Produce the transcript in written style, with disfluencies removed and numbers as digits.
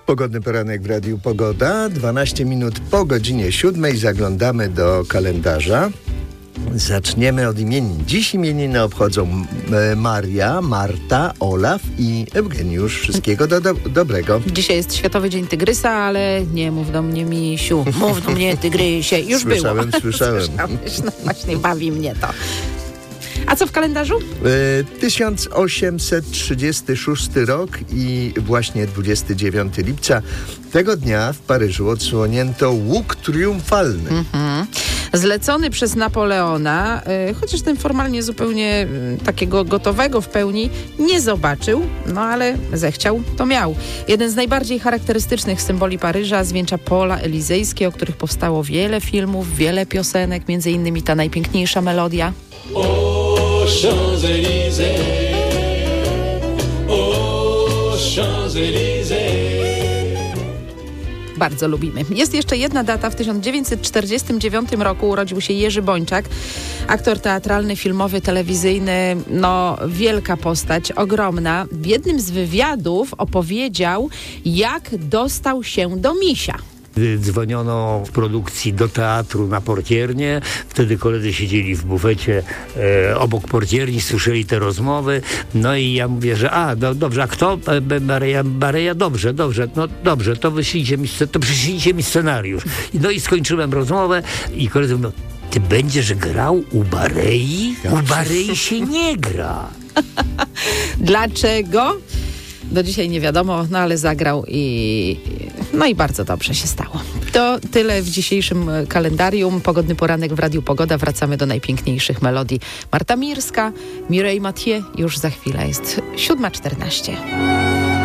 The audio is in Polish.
Pogodny poranek w Radiu Pogoda. 12 minut po godzinie 7. Zaglądamy do kalendarza. Zaczniemy od imienin. Dziś imieniny obchodzą Maria, Marta, Olaf i Eugeniusz. Wszystkiego dobrego. Dzisiaj jest Światowy Dzień Tygrysa, ale nie mów do mnie, misiu. Mów do mnie, tygrysie. Już słyszałem. Słyszałeś, no właśnie, bawi mnie to. A co w kalendarzu? 1836 rok i właśnie 29 lipca. Tego dnia w Paryżu odsłonięto łuk triumfalny. Zlecony przez Napoleona, chociaż ten formalnie zupełnie takiego gotowego w pełni nie zobaczył, no ale zechciał, to miał. Jeden z najbardziej charakterystycznych symboli Paryża zwieńcza pola elizejskie, o których powstało wiele filmów, wiele piosenek, między innymi ta najpiękniejsza melodia. Champs-Élysées, Champs-Élysées. Bardzo lubimy. Jest jeszcze jedna data. W 1949 roku urodził się Jerzy Bończak, aktor teatralny, filmowy, telewizyjny, wielka postać, ogromna. W jednym z wywiadów opowiedział, jak dostał się do misia. Dzwoniono w produkcji do teatru na portiernię. Wtedy koledzy siedzieli w bufecie obok portierni, słyszeli te rozmowy. No i ja mówię, że dobrze, a kto? Bareja, dobrze, to przyślijcie mi scenariusz. No i skończyłem rozmowę i koledzy mówią, ty będziesz grał u Barei? U Barei się nie gra. Dlaczego? Do dzisiaj nie wiadomo, ale zagrał i bardzo dobrze się stało. To tyle w dzisiejszym kalendarium. Pogodny poranek w Radiu Pogoda. Wracamy do najpiękniejszych melodii. Marta Mirska, Mireille Mathieu. Już za chwilę jest 7:14.